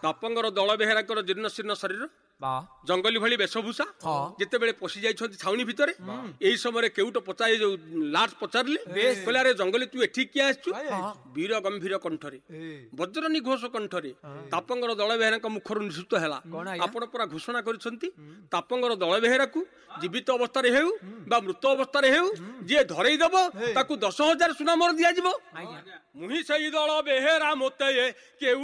ତାପଙ୍ଗର ଦଳ ବେହେରାଙ୍କର ଜୀର୍ଣ୍ଣ ଶୀର୍ଣ୍ଣ ଶରୀର ଜଙ୍ଗଲି ଭଳି ବେଶଭୂଷା ଯେତେବେଳେ ପଶି ଯାଇଛନ୍ତି ଛାଉଣି ଭିତରେ ଏହି ସମୟରେ କେଉଟ ପଚାରି ଯୋଉ ଲାଟ ପଚାରିଲେ କହିଲେ ଆରେ ଜଙ୍ଗଲି ତୁ ଏଠି କିଏ ଆସିଛୁ ବୀର ଗମ୍ଭୀର କଣ୍ଠରେ ବଜ୍ର ନିଘୋଷ କଣ୍ଠରେ ତାପଙ୍ଗର ଦଳ ବେହେରାଙ୍କ ମୁଖରୁ ନିଶ୍ଚିତ ହେଲା ଆପଣ ପୁରା ଘୋଷଣା କରିଛନ୍ତି ତାପଙ୍ଗର ଦଳ ବେହେରାକୁ ଜୀବିତ ଅବସ୍ଥାରେ ହେଉ ବା ମୃତ ଅବସ୍ଥାରେ ହେଉ ଯିଏ ଧରେଇ ଦବ ତାକୁ 10,000 ସୁନା ମୋର ଦିଆଯିବ। ମୁହିଁ ସେଇ ଦଳ ବେହେରା ମୋତେ